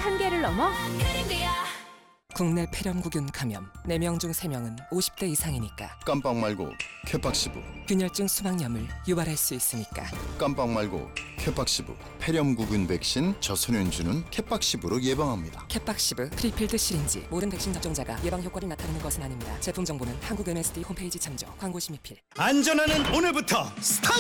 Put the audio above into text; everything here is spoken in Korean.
한계를 넘어 국내 폐렴구균 감염 4명 중 3명은 50대 이상이니까 깜빡 말고 캐팍시브. 균열증 수막염을 유발할 수 있으니까 깜빡 말고 캐팍시브. 폐렴구균 백신 저소년주는 캐팍시브로 예방합니다. 캣박시브 프리필드 시린지 모든 백신 접종자가 예방 효과를 나타내는 것은 아닙니다. 제품 정보는 한국 MSD 홈페이지 참조. 광고 심의필. 안전하는 오늘부터 스타트!